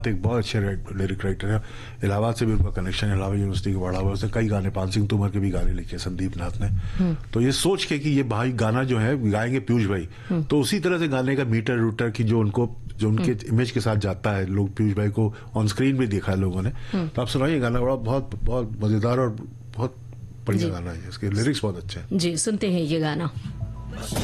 एक बहुत अच्छे लिरिक राइटर है। इलाहाबाद से भी उनका कनेक्शन है, इलाहाबाद यूनिवर्सिटी के पढ़ा हुआ, उसने कई गाने, पान सिंह तोमर के भी गाने लिखे संदीप नाथ ने। तो ये सोच के कि ये भाई गाना जो है गाएंगे पीयूष भाई, तो उसी तरह से गाने का मीटर रूटर की जो उनके इमेज के साथ जाता है, लोग पीयूष भाई को ऑन स्क्रीन भी देखा है लोगों ने। तो आप सुनाइए गाना, बड़ा बहुत बहुत मजेदार और बहुत बढ़िया गाना है, इसके लिरिक्स बहुत अच्छे हैं। जी, सुनते हैं ये गाना।